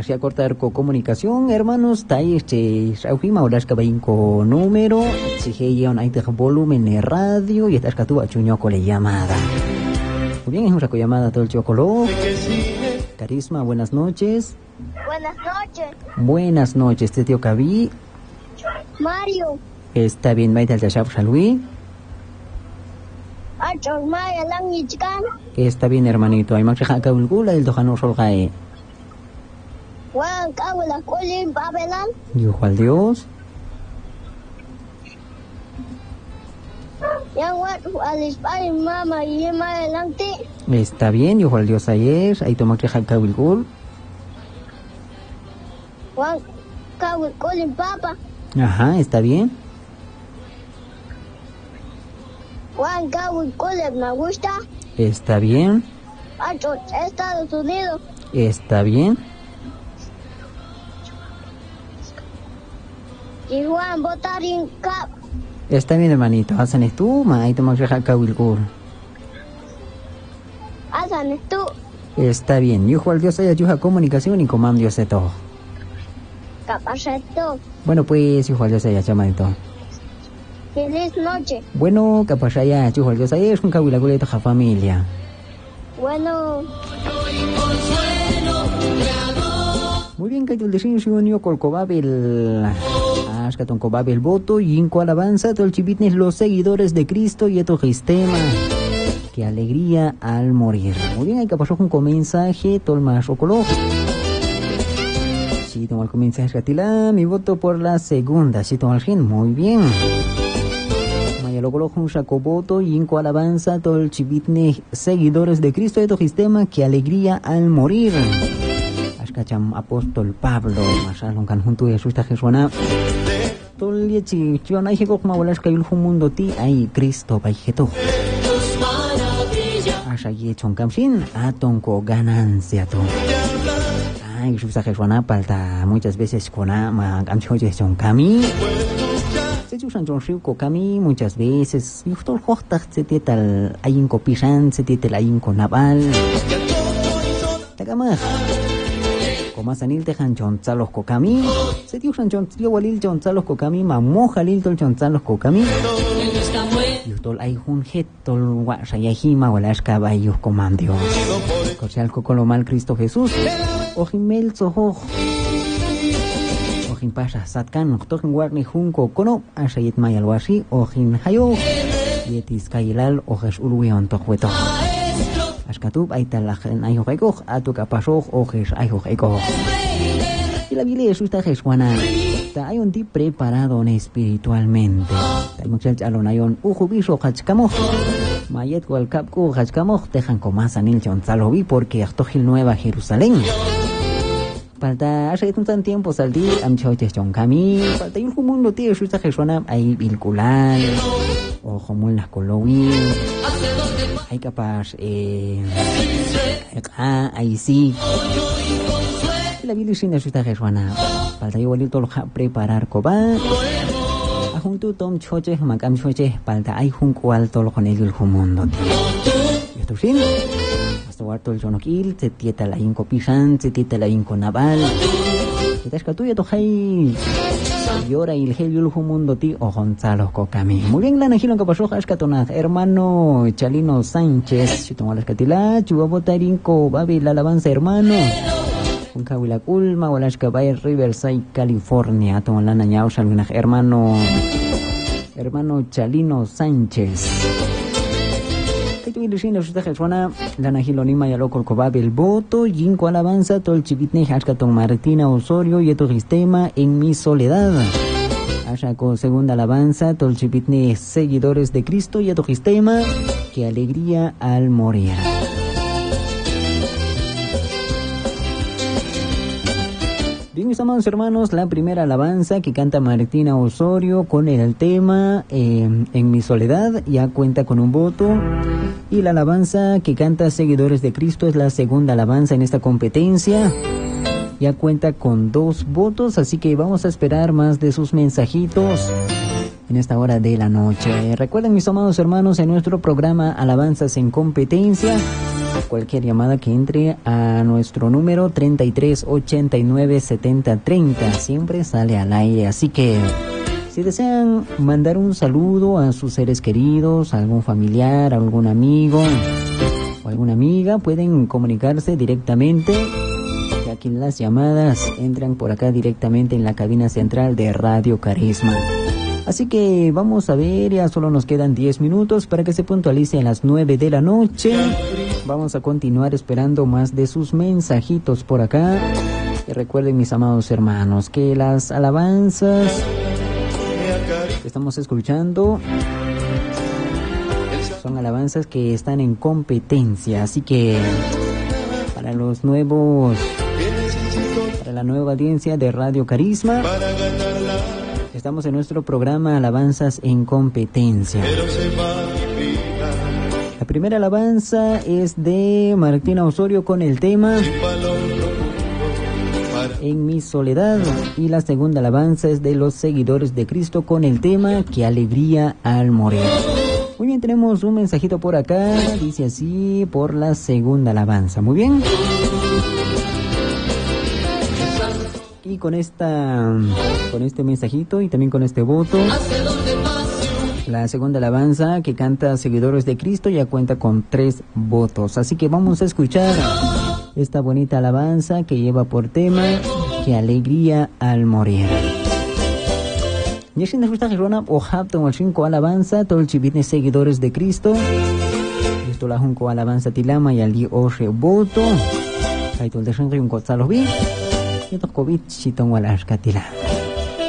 Hacia cortar con comunicación, hermanos, está Raujima, ahora es que vayan con número, si llevan ahí volumen de radio y estás que tú a chuño con la llamada. Muy bien, es una llamada todo el chocolo. Carisma, buenas noches. Buenas noches. Buenas noches, este tío Cabi. Mario. Está bien, Maite al Tashab Shalwi. Está bien, hermanito. Hay más que Bulgula, el Dojano Solgae. Dijo al Dios. Está bien, dijo al Dios ayer. Ahí toma que Jaca Bulgul. Ajá, está bien. Está bien. Estados Unidos. Está bien. Y Juan votar en Cap. Está bien, hermanito. Hacen tú, ahí toma que Jaca Bulgul. Hacen tú. Está bien. Dijo al Dios ayuda comunicación y comando Dios de todo. Capacito. Bueno, pues, hijo al Dios llamadito. Feliz noche. Bueno, capaz ya, hijo al Dios es un cabilaguleta de familia. Bueno. Muy bien, que el diseño se unió con Cobabel. Ascaton Cobabel voto y en alabanza todo el chivitnes los seguidores de Cristo y esto sistema. Qué alegría al morir. Muy bien, hay que pasar un mensaje, todo el más ocolo. Sí, tomo el mensaje, Gatila, mi voto por la segunda. Sí, tomo el fin, muy bien. Maya lo coloco un saco voto y en alabanza todo el chivitne seguidores de Cristo y esto sistema. Qué alegría al morir. Ascacham apóstol Pablo, masal un conjunto de Jesús está Jesuana. Todo el día chichón hay que como bolas que hay un mundo ti hay Cristo baijeto. Asha y hecho un camsin atonco ganancia to. Ay Jesús está Jesuana palta muchas veces con ama camcho de son cami. Se usan son rico cami muchas veces. Y todo el hostar se tital hay un copisan se tital hay un naval. Tagama. Como sanil te han chonzalos kokami, se dio san chonzio walil chonzalos kokami, mamoja lil tol chonzalos kokami. Yutol ay hun het tol wa sayahima walas caballos comandios. Cochal cocolomal Cristo Jesús. Ojimel soho. Ojin pasha satkan octojen warni junco kono ashayet mayalwashi ojin hayo. Yetis kailal ojes ulwion tohueto. Ashkatub aitalajen ayojeko atukapashoj ojes ayojeko. Y la Biblia Jesús está Jesuana. Hay un tipo preparado espiritualmente. Hay muchos alonayon ujubiso hachkamoj. Mayet walkapku hachkamoj dejan comas anil chonzalovi porque achtojil Nueva Jerusalén. Falta hace un tiempo salí amchoches chonkami. Falta un mundo tío Jesús está Jesuana ahí vincular. Ojo muy las colowi. Hay capaz ahí sí. La Biblia sin Jesús está Jesuana. Falta yo volver todo preparar coba. A junto tom choche macam choche falta hay un cual todo con el mundo. Y esto sin. Hasta guardo el jonokil se tieta la inco pisan se tieta la inco naval. Y te escatuya to hay. Y ahora el helio el mundo ti o Gonzalo Cocami. Muy bien, la najilo que pasó Jascatonaz, hermano Chalino Sánchez, si tomó la escatila, Chubabotarinco, Babi la alabanza, hermano. Un Cahuila Culma, Walashka Bay, Riverside, California, tomó la nañao, Salvinaj, hermano Chalino Sánchez. Que tu ilusión es usted suena la najilo Nima y loco Cobabe el voto, Jinco alabanza, todo el chivitne Jascaton Martina Osorio y esto sistema en mi soledad. Con segunda alabanza, todo el chivitne seguidores de Cristo y esto sistema, que alegría al morir. Bien, mis amados hermanos, la primera alabanza que canta Martina Osorio con el tema En mi soledad ya cuenta con un voto. Y la alabanza que canta Seguidores de Cristo es la segunda alabanza en esta competencia. Ya cuenta con 2 votos, así que vamos a esperar más de sus mensajitos en esta hora de la noche. Recuerden, mis amados hermanos, en nuestro programa Alabanzas en Competencia cualquier llamada que entre a nuestro número 33 89 70 30. Siempre sale al aire, así que si desean mandar un saludo a sus seres queridos, a algún familiar, a algún amigo o alguna amiga, pueden comunicarse directamente, ya que las llamadas entran por acá directamente en la cabina central de Radio Carisma. Así que vamos a ver, ya solo nos quedan 10 minutos para que se puntualice a las 9 de la noche. Vamos a continuar esperando más de sus mensajitos por acá. Y recuerden, mis amados hermanos, que las alabanzas que estamos escuchando son alabanzas que están en competencia, así que para los nuevos, para la nueva audiencia de Radio Carisma, estamos en nuestro programa Alabanzas en Competencia. La primera alabanza es de Martina Osorio con el tema En mi soledad, y la segunda alabanza es de los Seguidores de Cristo con el tema Qué alegría al morir. Muy bien, tenemos un mensajito por acá, dice así, por la segunda alabanza. Muy bien. Y con este mensajito y también con este voto, la segunda alabanza que canta Seguidores de Cristo ya cuenta con 3 votos. Así que vamos a escuchar esta bonita alabanza que lleva por tema Qué alegría al morir. Yashin de Rona o Hapton o 5 alabanza, todo el chivitne Seguidores de Cristo. Esto la junco alabanza tilama y al di orre voto. Ahí todo el de Shanghai un cotzalo vi. Y todo COVID chitón wala ashkatila.